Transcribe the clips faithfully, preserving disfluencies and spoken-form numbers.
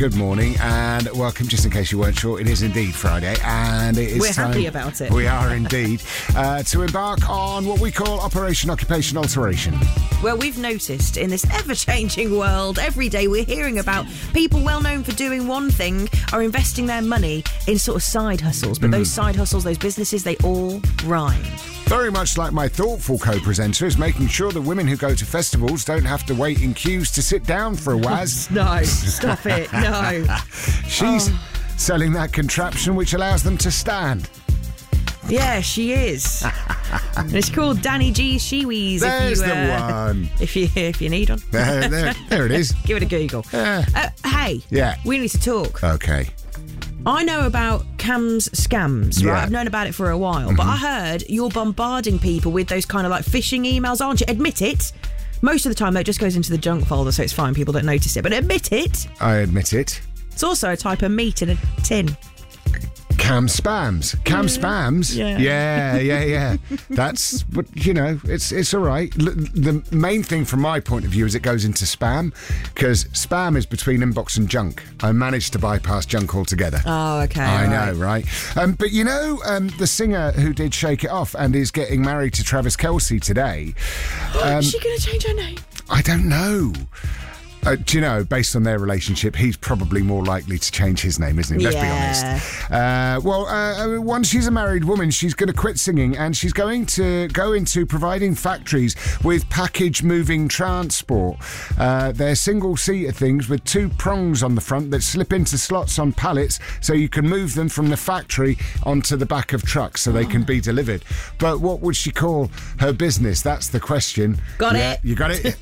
Good morning and welcome. Just in case you weren't sure, it is indeed Friday and it is We're time, happy about it. We are indeed, uh, to embark on what we call Operation Occupation Alteration. Well, we've noticed in this ever-changing world, every day we're hearing about people well known for doing one thing are investing their money in sort of side hustles. But mm. those side hustles, those businesses, they all rhyme. Very much like my thoughtful co-presenter is making sure that women who go to festivals don't have to wait in queues to sit down for a waz. No, stop it, no. She's oh. selling that contraption which allows them to stand. Yeah, she is. And it's called Danny G's Shewees. There's if you, the uh, one. If you if you need one. There, there, there it is. Give it a Google. Yeah. Uh, hey. Yeah. We need to talk. Okay. I know about Cam's scams, right? Yeah. I've known about it for a while, Mm-hmm. but I heard you're bombarding people with those kind of like phishing emails, aren't you? Admit it. Most of the time, though, it just goes into the junk folder, so it's fine. People don't notice it. But admit it. I admit it. It's also a type of meat in a tin. Cam spams. Cam Mm. spams? Yeah. Yeah, yeah, yeah. That's, but you know, it's it's all right. L- the main thing from my point of view is it goes into spam, because spam is between inbox and junk. I managed to bypass junk altogether. Oh, okay. I right. know, right? Um, but you know, um, the singer who did Shake It Off and is getting married to Travis Kelce today. Um, is she going to change her name? I don't know. Uh, do you know, based on their relationship, he's probably more likely to change his name, isn't he? Let's Yeah. be honest. Uh, well, uh, once she's a married woman, she's going to quit singing and she's going to go into providing factories with package moving transport. Uh, they're single-seater things with two prongs on the front that slip into slots on pallets so you can move them from the factory onto the back of trucks so they can be delivered. But what would she call her business? That's the question. Got Yeah, it. You got it?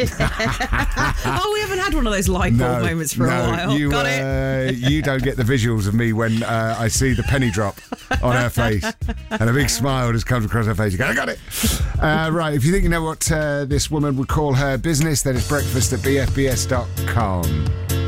Oh, we haven't had one of those light bulb moments for no, a while. You, Got uh, it. you don't get the visuals of me when uh, I see the penny drop on her face and a big smile just comes across her face. You go, I got it. Uh, right, if you think you know what uh, this woman would call her business, then it's breakfast at b f b s dot com.